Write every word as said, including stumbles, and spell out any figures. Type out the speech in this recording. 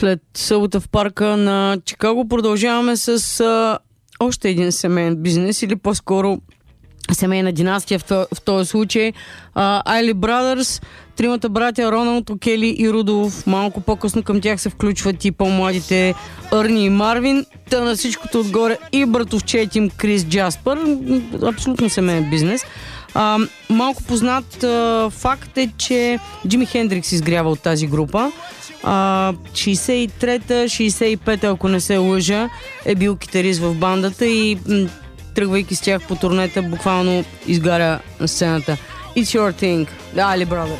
След събота в парка на Чикаго продължаваме с а, още един семейен бизнес, или по-скоро семейна династия в, в този случай. Айли Brothers, тримата братя Роналд, Окели и Рудолф. Малко по-късно към тях се включват и по-младите Арни и Марвин. Та на всичкото отгоре и братовчет им Крис Джаспър. Абсолютно семейен бизнес. А, малко познат а, факт е, че Джими Хендрикс изгрява от тази група. А, шейсет и трета шейсет и пета, ако не се лъжа, е бил китарист в бандата и м- тръгвайки с тях по турнета, буквално изгаря сцената. It's your thing, The Alley Brothers.